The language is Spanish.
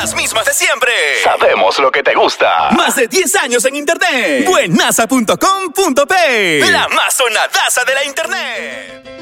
las mismas de siempre. Sabemos lo que te gusta. Más de 10 años en internet. Buenaza.com.pe. La más sonadaza de la internet.